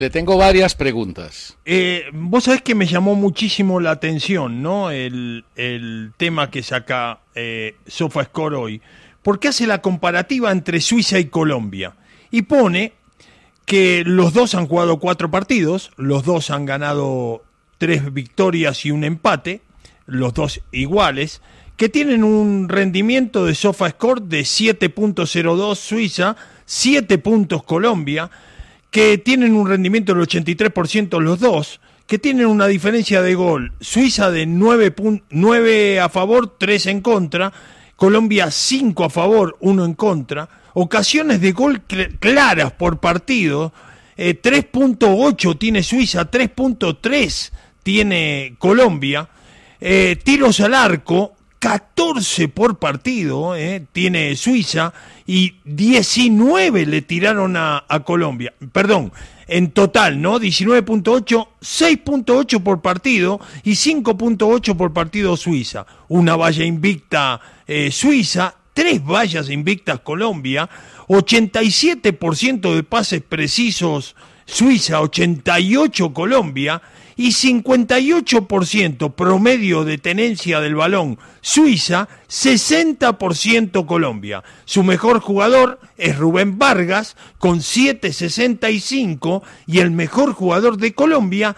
Le tengo varias preguntas. Vos sabés que me llamó muchísimo la atención, ¿no? El tema que saca SofaScore hoy, porque hace la comparativa entre Suiza y Colombia y pone que los dos han jugado 4 partidos, los dos han ganado 3 victorias y un empate, los dos iguales, que tienen un rendimiento de SofaScore de 7.02 Suiza, 7 puntos Colombia, que tienen un rendimiento del 83% los dos, que tienen una diferencia de gol, Suiza de 9 a favor, 3 en contra, Colombia 5 a favor, 1 en contra, ocasiones de gol claras por partido, 3.8 tiene Suiza, 3.3 tiene Colombia, tiros al arco, 14 por partido tiene Suiza y 19 le tiraron a Colombia. Perdón, en total, ¿no? 19.8, 6.8 por partido y 5.8 por partido Suiza. Una valla invicta Suiza, 3 vallas invictas Colombia, 87% de pases precisos Suiza, 88 Colombia y 58% promedio de tenencia del balón Suiza, 60% Colombia. Su mejor jugador es Rubén Vargas con 7.65 y el mejor jugador de Colombia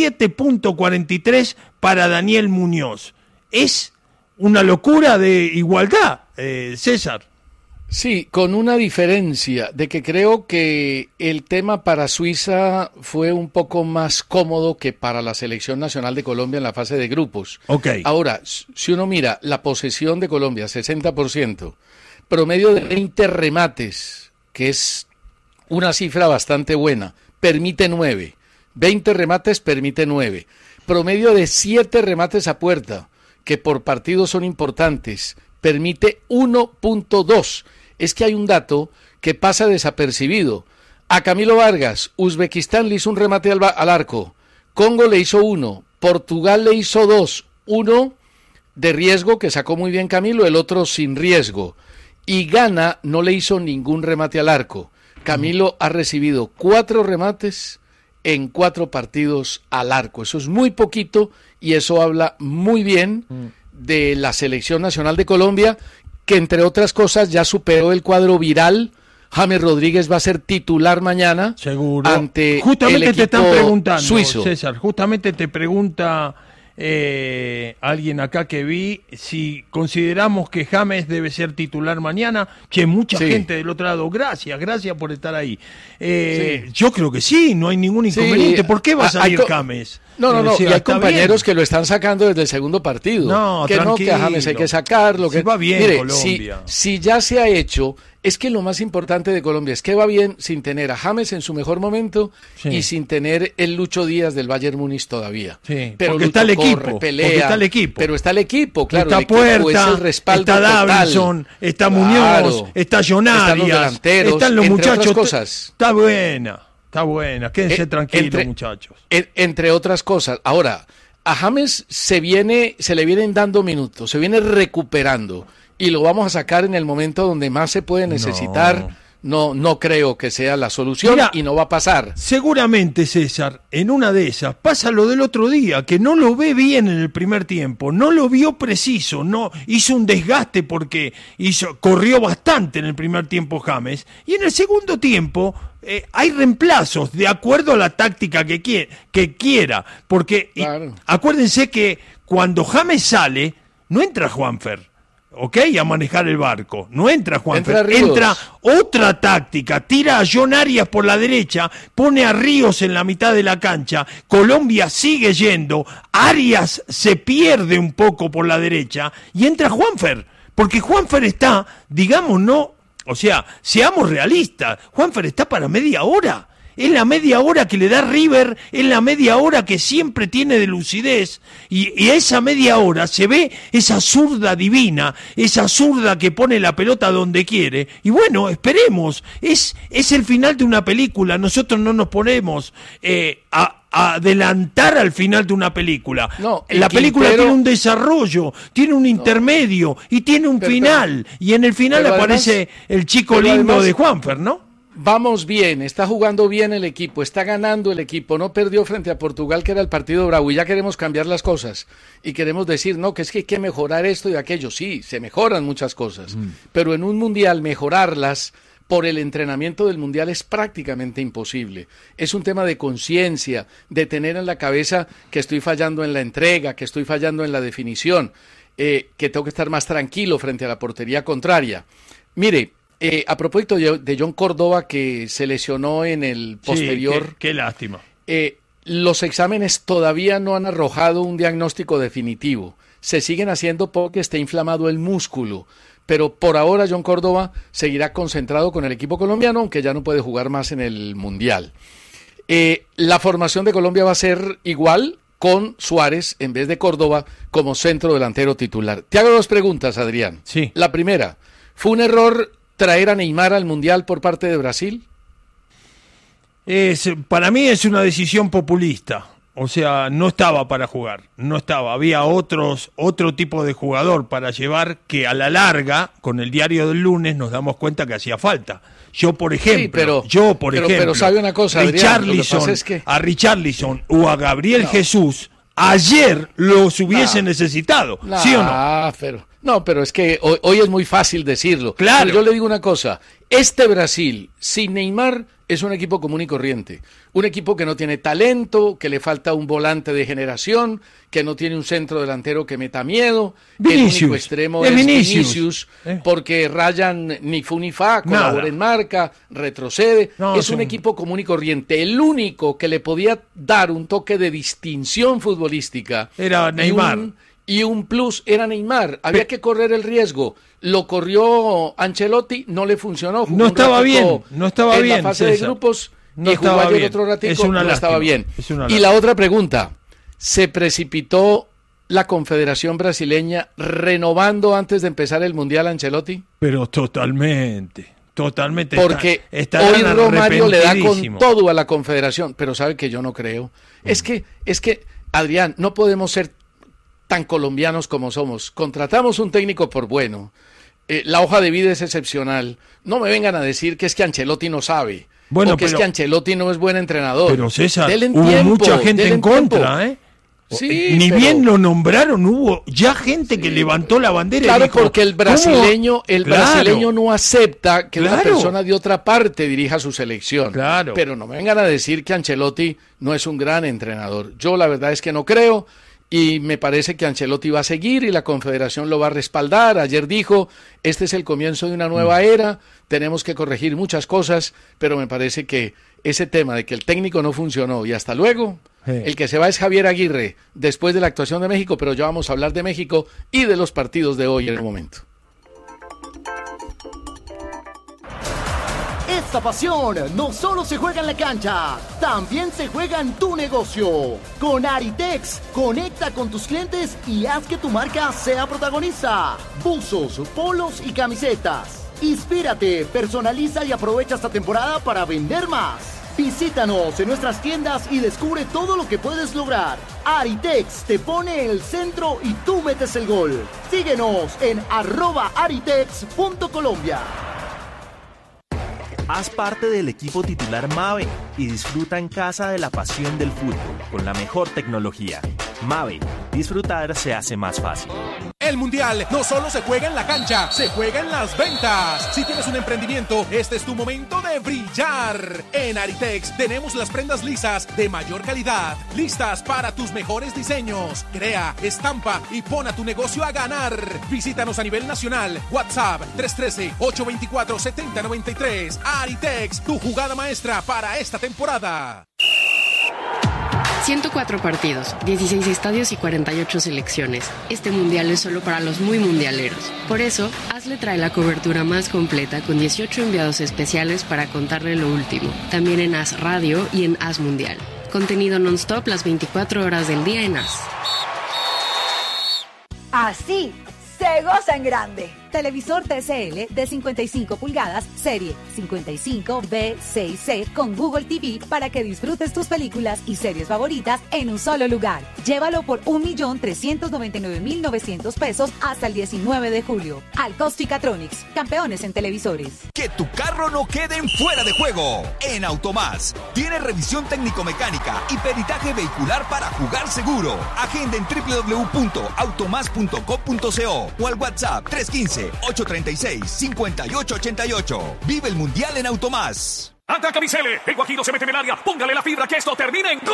7.43 para Daniel Muñoz. Es una locura de igualdad, César. Sí, con una diferencia de que creo que el tema para Suiza fue un poco más cómodo que para la selección nacional de Colombia en la fase de grupos. Okay. Ahora, si uno mira la posesión de Colombia, 60%, promedio de 20 remates, que es una cifra bastante buena, permite 9. 20 remates permite 9. Promedio de 7 remates a puerta, que por partido son importantes, permite 1.2. Es que hay un dato que pasa desapercibido. A Camilo Vargas, Uzbekistán le hizo un remate al arco, Congo le hizo 1, Portugal le hizo 2, uno de riesgo que sacó muy bien Camilo, el otro sin riesgo, y Ghana no le hizo ningún remate al arco. Camilo ha recibido 4 remates en 4 partidos al arco. Eso es muy poquito y eso habla muy bien de la selección nacional de Colombia, que entre otras cosas ya superó el cuadro viral. James Rodríguez va a ser titular mañana. Seguro. Ante justamente el te equipo están preguntando, suizo. César, justamente te pregunta alguien acá que vi si consideramos que James debe ser titular mañana. Que mucha gente del otro lado, gracias por estar ahí. Yo creo que sí, no hay ningún inconveniente. ¿Por qué va a salir James? No, y hay compañeros que lo están sacando desde el segundo partido. Que a James hay que sacarlo. Va bien. Mire, Colombia. Si ya se ha hecho, es que lo más importante de Colombia es que va bien sin tener a James en su mejor momento y sin tener el Lucho Díaz del Bayern Múnich todavía. Sí, pero porque está el equipo. Pero está el equipo, claro. Está el equipo Puerta, es el respaldo está total. Davinson, está Muñoz, está John Arias, están los delanteros, están los entre muchachos. Otras cosas. Está buena. Quédense tranquilos, muchachos. Entre otras cosas. Ahora, a James se le vienen dando minutos, se viene recuperando y lo vamos a sacar en el momento donde más se puede necesitar. No creo que sea la solución. Mira, y no va a pasar. Seguramente, César, en una de esas pasa lo del otro día, que no lo ve bien en el primer tiempo, no lo vio preciso, no hizo un desgaste porque corrió bastante en el primer tiempo James, y en el segundo tiempo hay reemplazos de acuerdo a la táctica que quiera, porque claro. Acuérdense que cuando James sale, no entra Juanfer. A manejar el barco. No entra Juanfer, entra otra táctica, tira a John Arias por la derecha, pone a Ríos en la mitad de la cancha, Colombia sigue yendo, Arias se pierde un poco por la derecha y entra Juanfer, porque Juanfer está, seamos realistas, Juanfer está para media hora. Es la media hora que le da River, es la media hora que siempre tiene de lucidez, y a esa media hora se ve esa zurda divina, esa zurda que pone la pelota donde quiere, y bueno, esperemos, es el final de una película, nosotros no nos ponemos a adelantar al final de una película. La película tiene un desarrollo, tiene un intermedio y tiene un final, y en el final aparece el chico lindo de Juanfer, ¿no? vamos bien, está jugando bien el equipo, está ganando el equipo, no perdió frente a Portugal, que era el partido bravo, y ya queremos cambiar las cosas, y queremos decir, no, que es que hay que mejorar esto y aquello. Sí, se mejoran muchas cosas, pero en un mundial mejorarlas por el entrenamiento del mundial es prácticamente imposible. Es un tema de conciencia, de tener en la cabeza que estoy fallando en la entrega, que estoy fallando en la definición, que tengo que estar más tranquilo frente a la portería contraria. Mire, a propósito de John Córdoba, que se lesionó en el posterior... Sí, qué lástima. Los exámenes todavía no han arrojado un diagnóstico definitivo. Se siguen haciendo porque esté inflamado el músculo. Pero por ahora John Córdoba seguirá concentrado con el equipo colombiano, aunque ya no puede jugar más en el Mundial. La formación de Colombia va a ser igual, con Suárez en vez de Córdoba como centro delantero titular. Te hago dos preguntas, Adrián. Sí. La primera, ¿fue un error traer a Neymar al Mundial por parte de Brasil? Para mí es una decisión populista. O sea, no estaba para jugar, no estaba. Había otro tipo de jugador para llevar que a la larga, con el diario del lunes, nos damos cuenta que hacía falta. Yo, por ejemplo, pero sabe una cosa, Adrián, a Richarlison o a Gabriel Jesús, ayer los hubiese necesitado, ¿sí o no? Pero es que hoy es muy fácil decirlo. Claro. Pero yo le digo una cosa, este Brasil, sin Neymar, es un equipo común y corriente, un equipo que no tiene talento, que le falta un volante de generación, que no tiene un centro delantero que meta miedo, el único extremo es Vinicius, porque Ryan ni fu ni fa, colabora en marca, retrocede, es un equipo común y corriente. El único que le podía dar un toque de distinción futbolística era Neymar. Y un plus era Neymar, había que correr el riesgo. Lo corrió Ancelotti, no le funcionó. No estaba bien. En la fase de grupos y jugó ayer otro ratico, no estaba bien. Y la otra pregunta, ¿se precipitó la Confederación Brasileña renovando antes de empezar el Mundial a Ancelotti? Pero totalmente. Porque hoy Romario le da con todo a la Confederación, pero sabe que yo no creo. Es que, Adrián, no podemos ser tan colombianos como somos. Contratamos un técnico por bueno. La hoja de vida es excepcional. No me vengan a decir que es que Ancelotti no sabe. Bueno, es que Ancelotti no es buen entrenador. Pero César, hubo mucha gente en contra, ¿eh? Sí, bien lo nombraron, hubo ya gente que levantó la bandera. Claro, y dijo, porque el brasileño no acepta que una persona de otra parte dirija su selección. Claro. Pero no me vengan a decir que Ancelotti no es un gran entrenador. Yo la verdad es que no creo. Y me parece que Ancelotti va a seguir y la Confederación lo va a respaldar. Ayer dijo, este es el comienzo de una nueva era, tenemos que corregir muchas cosas, pero me parece que ese tema de que el técnico no funcionó y hasta luego, el que se va es Javier Aguirre después de la actuación de México, pero ya vamos a hablar de México y de los partidos de hoy en el momento. Esta pasión no solo se juega en la cancha, también se juega en tu negocio. Con Aritex, conecta con tus clientes y haz que tu marca sea protagonista. Buzos, polos y camisetas. Inspírate, personaliza y aprovecha esta temporada para vender más. Visítanos en nuestras tiendas y descubre todo lo que puedes lograr. Aritex te pone en el centro y tú metes el gol. Síguenos en @aritex.colombia. Haz parte del equipo titular Mave y disfruta en casa de la pasión del fútbol con la mejor tecnología. Mave, disfrutar se hace más fácil. El Mundial no solo se juega en la cancha, se juega en las ventas. Si tienes un emprendimiento, este es tu momento de brillar. En Aritex tenemos las prendas lisas de mayor calidad, listas para tus mejores diseños. Crea, estampa y pon a tu negocio a ganar. Visítanos a nivel nacional. WhatsApp 313-824-7093. Aritex, tu jugada maestra para esta temporada. 104 partidos, 16 estadios y 48 selecciones. Este mundial es solo para los muy mundialeros. Por eso, Hazle trae la cobertura más completa con 18 enviados especiales para contarle lo último. También en Haz Radio y en Haz Mundial. Contenido non-stop las 24 horas del día en Haz. Así se goza en grande. Televisor TCL de 55 pulgadas, serie 55B6C con Google TV para que disfrutes tus películas y series favoritas en un solo lugar. Llévalo por 1.399.900 pesos hasta el 19 de julio. Alcostica-Tronics, campeones en televisores. Que tu carro no quede en fuera de juego. En Automás tiene revisión técnico-mecánica y peritaje vehicular para jugar seguro. Agenda en www.automas.com.co o al WhatsApp 315-836-5888. Vive el Mundial en Automás. ¡Ataca Micele! El Guajiro se mete en el área. Póngale la fibra que esto termine en ¡gol!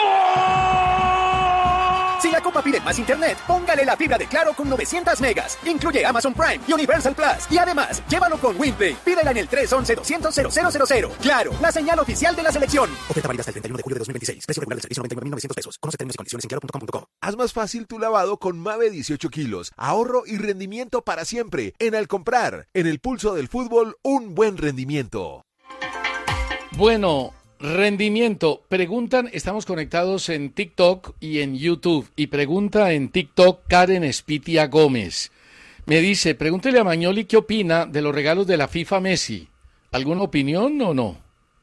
Si la Copa pide más internet, póngale la fibra de Claro con 900 megas. Incluye Amazon Prime y Universal Plus. Y además, llévalo con WinPlay. Pídela en el 311-200-0000. Claro, la señal oficial de la selección. Oferta válida hasta el 31 de julio de 2026. Precio regular del servicio 99.900 pesos. Conoce términos y condiciones en claro.com.co. Haz más fácil tu lavado con Mave 18 kilos. Ahorro y rendimiento para siempre. En Al Comprar, en el pulso del fútbol, un buen rendimiento. Bueno, rendimiento. Preguntan, estamos conectados en TikTok y en YouTube. Y pregunta en TikTok Karen Spitia Gómez. Me dice, pregúntele a Magnoli qué opina de los regalos de la FIFA a Messi. ¿Alguna opinión o no?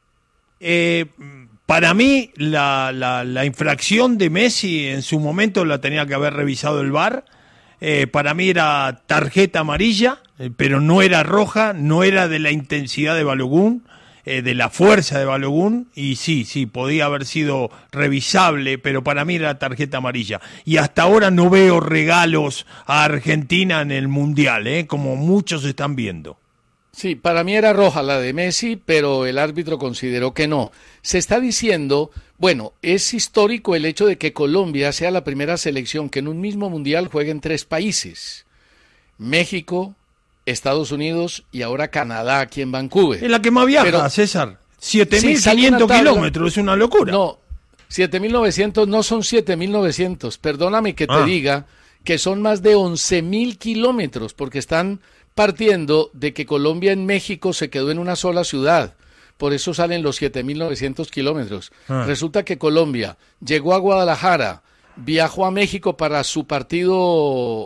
Para mí, la infracción de Messi en su momento la tenía que haber revisado el VAR. Para mí era tarjeta amarilla, pero no era roja, no era de la intensidad de Balogun, de la fuerza de Balogun, y sí, podía haber sido revisable, pero para mí era tarjeta amarilla. Y hasta ahora no veo regalos a Argentina en el Mundial, como muchos están viendo. Sí, para mí era roja la de Messi, pero el árbitro consideró que no. Se está diciendo, bueno, es histórico el hecho de que Colombia sea la primera selección que en un mismo Mundial juegue en 3 países. México, Estados Unidos y ahora Canadá aquí en Vancouver. Es la que más viaja, pero, César. 7.500 kilómetros, es una locura. No, 7.900 no son 7.900. Perdóname que te diga que son más de 11.000 kilómetros, porque están partiendo de que Colombia en México se quedó en una sola ciudad. Por eso salen los 7.900 kilómetros. Resulta que Colombia llegó a Guadalajara, viajó a México para su partido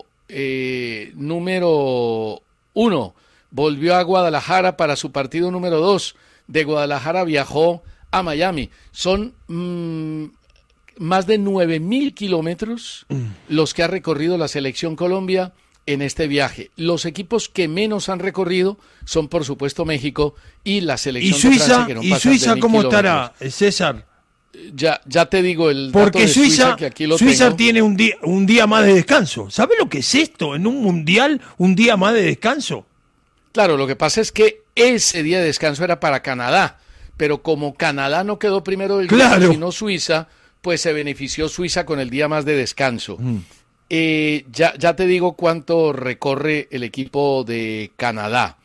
número 1, volvió a Guadalajara para su partido número 2, de Guadalajara viajó a Miami. Son más de 9.000 kilómetros los que ha recorrido la selección Colombia en este viaje. Los equipos que menos han recorrido son, por supuesto, México y la selección de Francia, que no ¿y pasan Suiza de 1.000 cómo kilómetros. estará, César? Ya te digo el dato porque de Suiza, que aquí lo Suiza tengo. tiene un día más de descanso. ¿Sabe lo que es esto en un mundial, un día más de descanso? Claro, lo que pasa es que ese día de descanso era para Canadá, pero como Canadá no quedó primero del grupo, sino Suiza, pues se benefició Suiza con el día más de descanso. Ya te digo cuánto recorre el equipo de Canadá.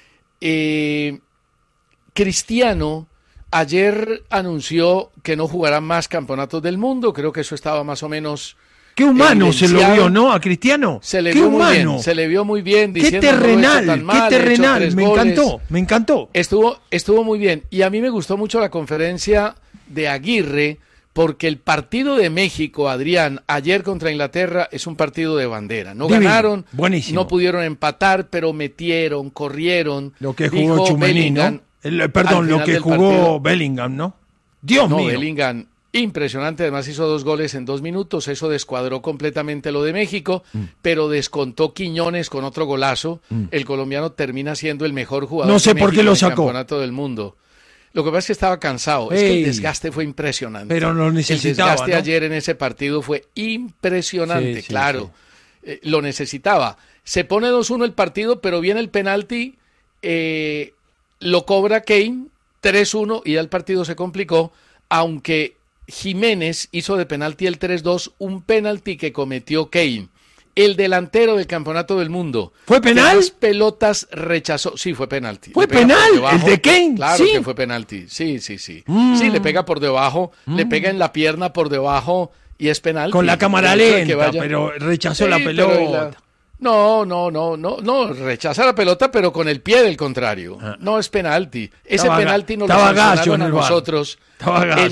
Cristiano ayer anunció que no jugará más campeonatos del mundo. Creo que eso estaba más o menos... Qué humano se lo vio, ¿no? A Cristiano. Se le vio muy bien, se le vio muy bien. Qué terrenal, me encantó. Estuvo muy bien. Y a mí me gustó mucho la conferencia de Aguirre, porque el partido de México, Adrián, ayer contra Inglaterra, es un partido de bandera. No ganaron, buenísimo. No pudieron empatar, pero metieron, corrieron. Lo que jugó Tchouaméni, ¿no? Lo que jugó Bellingham, ¿no? Dios mío. Bellingham, impresionante, además hizo 2 goles en 2 minutos, eso descuadró completamente lo de México, pero descontó Quiñones con otro golazo. El colombiano termina siendo el mejor jugador no sé por qué lo sacó. En el campeonato del mundo. Lo que pasa es que estaba cansado, es que el desgaste fue impresionante. Pero lo necesitaba, el desgaste, ¿no? ayer en ese partido fue impresionante, claro. Lo necesitaba. Se pone 2-1 el partido, pero viene el penalti, lo cobra Kane, 3-1, y ya el partido se complicó, aunque Jiménez hizo de penalti el 3-2, un penalti que cometió Kane, el delantero del campeonato del mundo. ¿Fue penal? Las pelotas rechazó. Sí, fue penalti. ¿Fue penal? ¿El de Kane? Claro que fue penalti. Sí. Sí, le pega por debajo, le pega en la pierna por debajo y es penalti. Con la cámara lenta, pero rechazó la pelota. No, rechaza la pelota, pero con el pie del contrario. No es penalti. Ese penalti nos lo sancionaron a nosotros en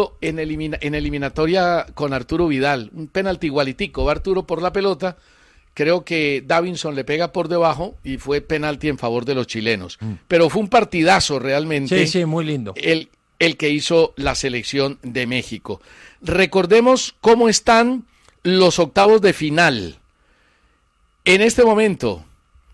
eliminatoria con Arturo Vidal. Un penalti igualitico. Va Arturo por la pelota, creo que Davinson le pega por debajo y fue penalti en favor de los chilenos. Pero fue un partidazo realmente. Sí, muy lindo. El que hizo la selección de México. Recordemos cómo están los octavos de final. En este momento,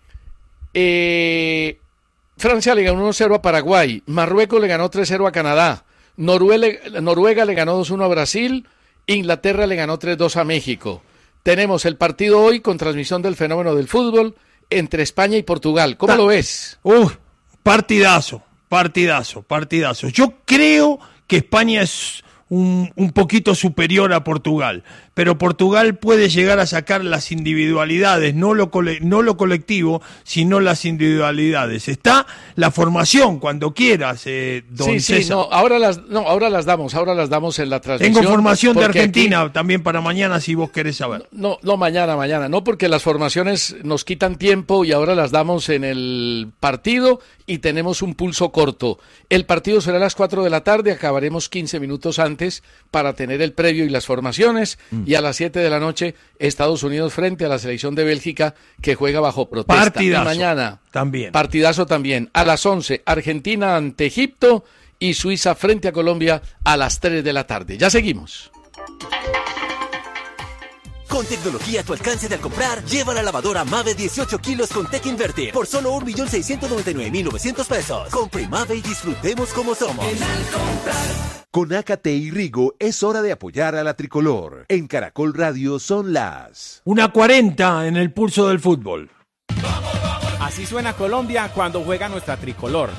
Francia le ganó 1-0 a Paraguay, Marruecos le ganó 3-0 a Canadá, Noruega le ganó 2-1 a Brasil, Inglaterra le ganó 3-2 a México. Tenemos el partido hoy con transmisión del Fenómeno del Fútbol entre España y Portugal. ¿Cómo lo ves? Partidazo. Yo creo que España es un poquito superior a Portugal, pero Portugal puede llegar a sacar las individualidades, no lo colectivo, sino las individualidades. Está la formación cuando quieras, don César. Ahora las damos en la transmisión. Tengo formación de Argentina aquí, también para mañana si vos querés saber. No, mañana, no, porque las formaciones nos quitan tiempo y ahora las damos en el partido y tenemos un pulso corto. El partido será a las 4 de la tarde, acabaremos 15 minutos antes para tener el previo y las formaciones, y a las 7 de la noche Estados Unidos frente a la selección de Bélgica que juega bajo protesta. Partidazo. Y mañana también. Partidazo también. A las 11 Argentina ante Egipto y Suiza frente a Colombia a las 3 de la tarde. Ya seguimos. Con tecnología a tu alcance de al comprar, lleva la lavadora Mave 18 kilos con Tech Inverter por solo 1.699.900 pesos. Compre Mave y disfrutemos como somos. Con Ácate y Rigo es hora de apoyar a la tricolor. En Caracol Radio son las 1:40 en el pulso del fútbol. Así suena Colombia cuando juega nuestra tricolor.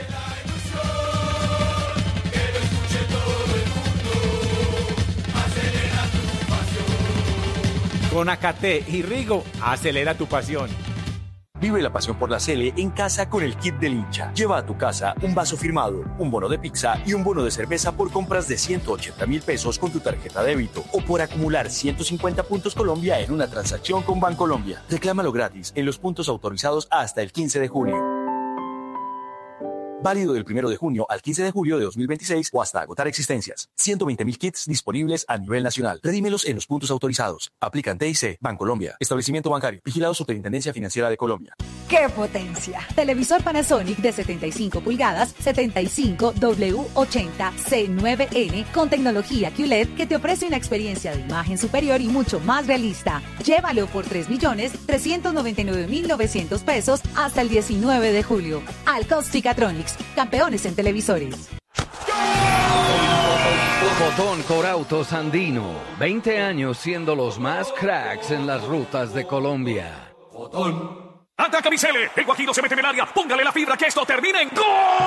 Con Ácate y Rigo, acelera tu pasión. Vive la pasión por la Sele en casa con el kit del hincha. Lleva a tu casa un vaso firmado, un bono de pizza y un bono de cerveza por compras de 180.000 pesos con tu tarjeta débito o por acumular 150 puntos Colombia en una transacción con Bancolombia. Reclámalo gratis en los puntos autorizados hasta el 15 de junio. Válido del 1 de junio al 15 de julio de 2026 o hasta agotar existencias. 120.000 kits disponibles a nivel nacional. Redímelos en los puntos autorizados. Aplican TIC, Bancolombia. Establecimiento bancario. Vigilado Superintendencia Financiera de Colombia. ¡Qué potencia! Televisor Panasonic de 75 pulgadas, 75W80C9N con tecnología QLED que te ofrece una experiencia de imagen superior y mucho más realista. Llévalo por 3.399.900 pesos hasta el 19 de julio. Alcos-Chicatronics, campeones en televisores. Botón Corautos Andino, 20 años siendo los más cracks en las rutas de Colombia. Botón. Ataca Micele, el Guajiro se mete en el área, póngale la fibra que esto termina en ¡gol!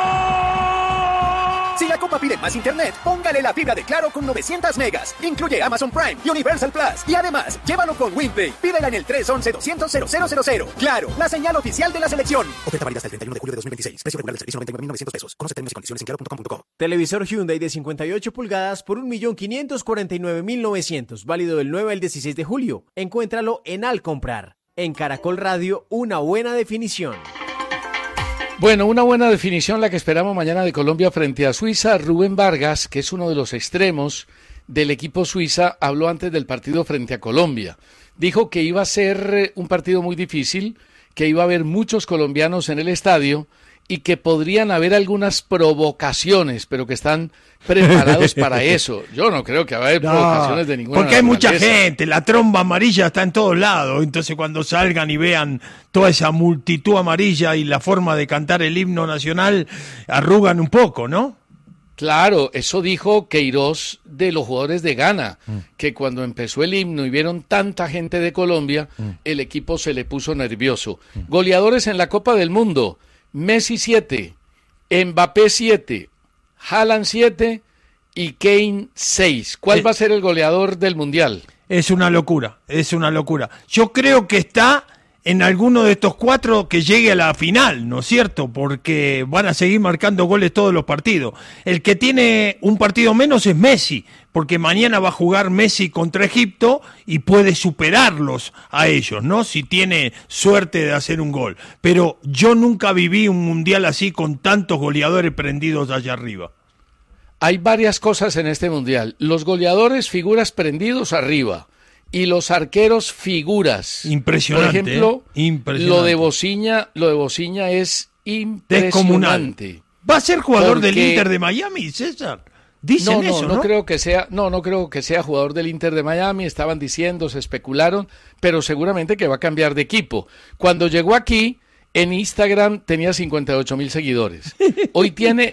Si la Copa pide más internet, póngale la fibra de Claro con 900 megas. Incluye Amazon Prime y Universal Plus. Y además, llévalo con WinPay. Pídela en el 311-200-0000. Claro, la señal oficial de la selección. Oferta válida hasta el 31 de julio de 2026. Precio regular del servicio 99.900 pesos. Conoce términos y condiciones en claro.com.co. Televisor Hyundai de 58 pulgadas por 1.549.900. Válido del 9 al 16 de julio. Encuéntralo en Al Comprar. En Caracol Radio, una buena definición. Bueno, una buena definición la que esperamos mañana de Colombia frente a Suiza. Rubén Vargas, que es uno de los extremos del equipo Suiza, habló antes del partido frente a Colombia. Dijo que iba a ser un partido muy difícil, que iba a haber muchos colombianos en el estadio y que podrían haber algunas provocaciones, pero que están preparados para eso. Yo no creo que va a haber provocaciones de ninguna porque hay mucha naturaleza. gente, la tromba amarilla está en todos lados, entonces cuando salgan y vean toda esa multitud amarilla y la forma de cantar el himno nacional, arrugan un poco, ¿no? Claro, eso dijo Queiroz de los jugadores de Ghana, que cuando empezó el himno y vieron tanta gente de Colombia, el equipo se le puso nervioso. Goleadores en la Copa del Mundo: Messi 7, Mbappé 7, Haaland 7 y Kane 6. ¿Cuál va a ser el goleador del Mundial? Es una locura, es una locura. Yo creo que está en alguno de estos cuatro que llegue a la final, ¿no es cierto? Porque van a seguir marcando goles todos los partidos. El que tiene un partido menos es Messi, porque mañana va a jugar Messi contra Egipto y puede superarlos a ellos, ¿no? Si tiene suerte de hacer un gol. Pero yo nunca viví un mundial así con tantos goleadores prendidos allá arriba. Hay varias cosas en este mundial. Los goleadores, figuras prendidos arriba. y los arqueros figuras. Impresionante. Por ejemplo, impresionante. lo de Bociña es impresionante. ¿Va a ser jugador del Inter de Miami, César? Dicen eso, ¿no? No creo que sea jugador del Inter de Miami, estaban diciendo, se especularon, pero seguramente que va a cambiar de equipo. Cuando llegó aquí, en Instagram tenía 58.000 seguidores. Hoy tiene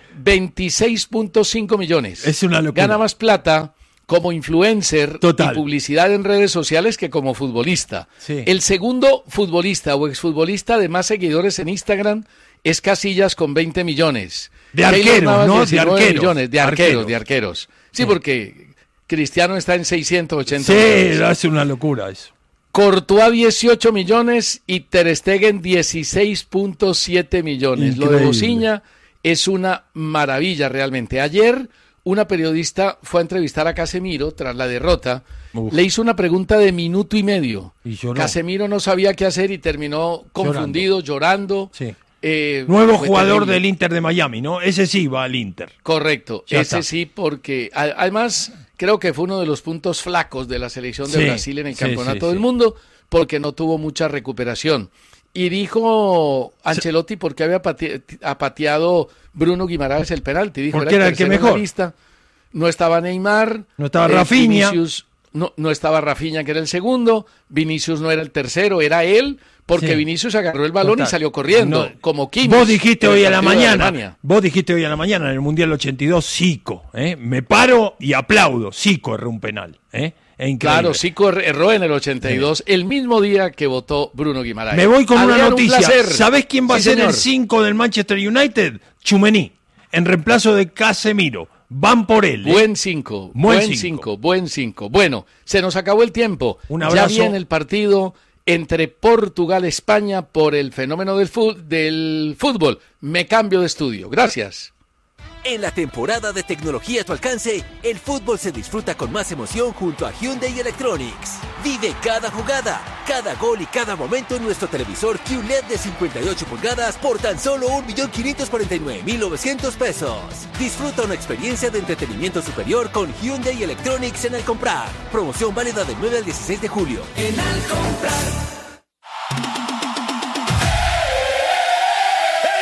26.5 millones. Es una locura. Gana más plata como influencer y publicidad en redes sociales que como futbolista. Sí. El segundo futbolista o exfutbolista de más seguidores en Instagram es Casillas con 20 millones. De arqueros, ¿no? De arqueros. Millones, de arqueros. Sí, porque Cristiano está en 680 millones. Sí, es una locura eso. Courtois 18 millones y Ter Stegen 16.7 millones. Increíble. Lo de Bociña es una maravilla realmente. Ayer una periodista fue a entrevistar a Casemiro tras la derrota. Le hizo una pregunta de minuto y medio. Casemiro no sabía qué hacer y terminó confundido, llorando. Sí. Nuevo jugador del Inter de Miami, ¿no? Ese sí va al Inter. Correcto, ese sí, porque además creo que fue uno de los puntos flacos de la selección de Brasil en el Campeonato del Mundo, porque no tuvo mucha recuperación. Y dijo Ancelotti por qué había pateado Bruno Guimaraes el penalti. Dijo, porque era el que mejor. No estaba Neymar. No estaba Rafinha. No estaba Rafinha, que era el segundo. Vinicius no era el tercero, era él. Porque Vinicius agarró el balón y salió corriendo, como Kimmich. Vos dijiste hoy a la mañana en el Mundial 82, Zico, me paro y aplaudo, Zico erró un penal, Claro, Zico erró en el 82, el mismo día que votó Bruno Guimaraes. Me voy con una noticia, ¿sabés quién va a ser el 5 del Manchester United? Tchouaméni, en reemplazo de Casemiro. Van por él. Buen 5. Bueno, se nos acabó el tiempo. Un abrazo. Ya viene el partido entre Portugal y España por el fenómeno del fútbol. Me cambio de estudio. Gracias. En la temporada de tecnología a tu alcance, el fútbol se disfruta con más emoción junto a Hyundai Electronics. Vive cada jugada, cada gol y cada momento en nuestro televisor QLED de 58 pulgadas por tan solo 1.549.900 pesos. Disfruta una experiencia de entretenimiento superior con Hyundai Electronics en Al Comprar. Promoción válida del 9 al 16 de julio. En Al Comprar.